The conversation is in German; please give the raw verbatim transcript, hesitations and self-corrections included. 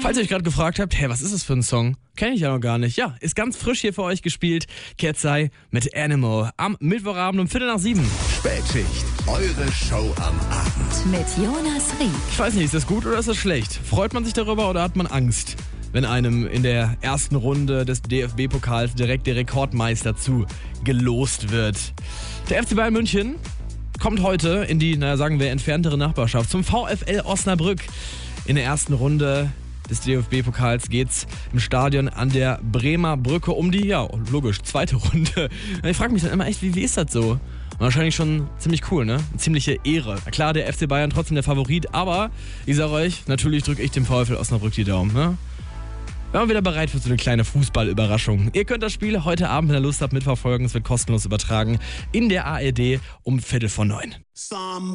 Falls ihr euch gerade gefragt habt, hey, was ist das für ein Song? Kenne ich ja noch gar nicht. Ja, ist ganz frisch hier für euch gespielt. Cat's-Eye mit Animal am Mittwochabend um Viertel nach sieben. Spätschicht, eure Show am Abend. Mit Jonas Rieck. Ich weiß nicht, ist das gut oder ist das schlecht? Freut man sich darüber oder hat man Angst, wenn einem in der ersten Runde des D F B-Pokals direkt der Rekordmeister zugelost wird? Der F C Bayern München kommt heute in die, naja, sagen wir, entferntere Nachbarschaft zum VfL Osnabrück. In der ersten Runde des D F B-Pokals geht's im Stadion an der Bremer Brücke um die, ja, logisch, zweite Runde. Ich frage mich dann immer echt, wie, wie ist das so? Und wahrscheinlich schon ziemlich cool, ne? Eine ziemliche Ehre. Na klar, der F C Bayern trotzdem der Favorit, aber ich sag euch, natürlich drücke ich dem VfL Osnabrück die Daumen, ne? Wären wir wieder bereit für so eine kleine Fußballüberraschung. Ihr könnt das Spiel heute Abend, wenn ihr Lust habt, mitverfolgen. Es wird kostenlos übertragen in der A R D um Viertel vor neun.